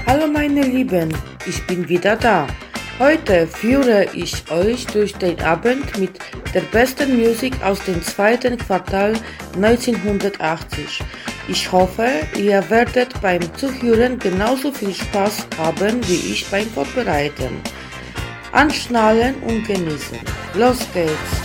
Hallo meine Lieben, ich bin wieder da. Heute führe ich euch durch den Abend mit der besten Musik aus dem zweiten Quartal 1980. Ich hoffe, ihr werdet beim Zuhören genauso viel Spaß haben wie ich beim Vorbereiten. Anschnallen und genießen. Los geht's!